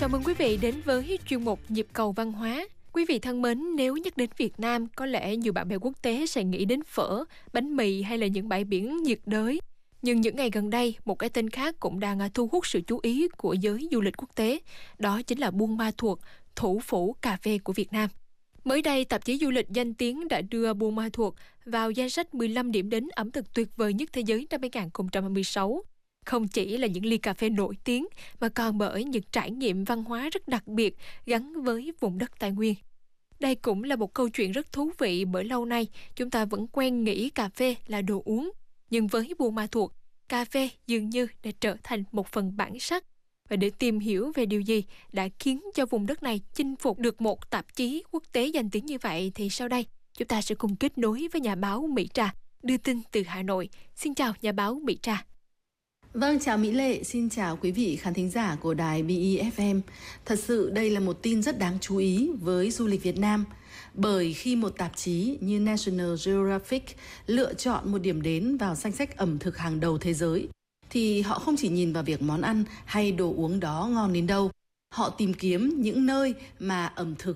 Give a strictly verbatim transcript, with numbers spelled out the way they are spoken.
Chào mừng quý vị đến với chuyên mục Nhịp cầu văn hóa. Quý vị thân mến, nếu nhắc đến Việt Nam, có lẽ nhiều bạn bè quốc tế sẽ nghĩ đến phở, bánh mì hay là những bãi biển nhiệt đới. Nhưng những ngày gần đây, một cái tên khác cũng đang thu hút sự chú ý của giới du lịch quốc tế. Đó chính là Buôn Ma Thuột, thủ phủ cà phê của Việt Nam. Mới đây, tạp chí du lịch danh tiếng đã đưa Buôn Ma Thuột vào danh sách mười lăm điểm đến ẩm thực tuyệt vời nhất thế giới năm hai không hai sáu. Không chỉ là những ly cà phê nổi tiếng, mà còn bởi những trải nghiệm văn hóa rất đặc biệt gắn với vùng đất Tây Nguyên. Đây cũng là một câu chuyện rất thú vị bởi lâu nay chúng ta vẫn quen nghĩ cà phê là đồ uống. Nhưng với Buôn Ma Thuột, cà phê dường như đã trở thành một phần bản sắc. Và để tìm hiểu về điều gì đã khiến cho vùng đất này chinh phục được một tạp chí quốc tế danh tiếng như vậy, thì sau đây chúng ta sẽ cùng kết nối với nhà báo Mỹ Trà đưa tin từ Hà Nội. Xin chào nhà báo Mỹ Trà. Vâng, chào Mỹ Lệ, xin chào quý vị khán thính giả của đài bê e ép em. Thật sự đây là một tin rất đáng chú ý với du lịch Việt Nam. Bởi khi một tạp chí như National Geographic lựa chọn một điểm đến vào danh sách ẩm thực hàng đầu thế giới, thì họ không chỉ nhìn vào việc món ăn hay đồ uống đó ngon đến đâu. Họ tìm kiếm những nơi mà ẩm thực